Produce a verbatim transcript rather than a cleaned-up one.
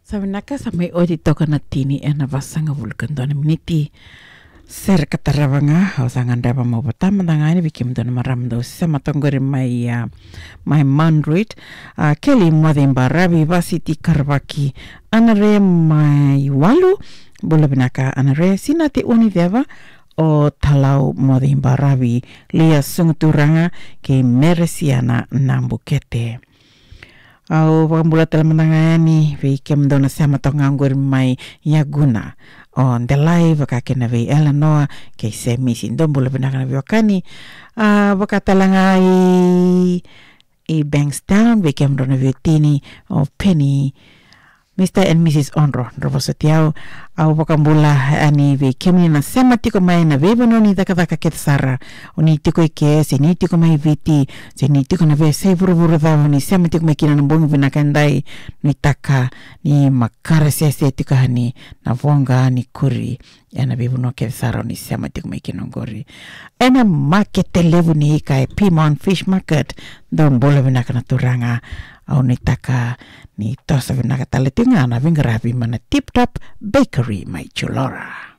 Sabi naka sa may odi toka na tini e na vasanga vulkan dona miniti ser kataravanga o sanganda pa mo patama tangani bikim dona maramdo sa matongore mai uh, mai mandroid uh, keli mwadin barabi vasiti karvaki anare mai walu bola binaka anare sinati uni deva o talau mwadin barabi lia sungturanga ke meresiana nambukete. Au pagambula tala manangani ve kem dona sama tongangur mai yaguna on the live kakena ve Eleanor ke se misi ndombula benakana viokani a bakatalanga i Bankstown ve kem dona viotini o Penny Mister and Missus Onro Robosatiao au pagambula ani ve kem na sema tiko mai na ve bononi takataka ketsara oni tiko ke se ni tiko mai viti se ni tiko na ve se buru-buru da ni sema tiko mai kina na bongi vinakandai ni taka ni makara se se tiko hani na vonga ni kuri yana ve bono ketsara ni sema tiko mai kina ngori ena market level ni kai Pimon Fish Market don bola vinakana turanga au ni taka ni tosa vinaka taletinga na vingarabi mana Tip Top Bakery mai Chulora.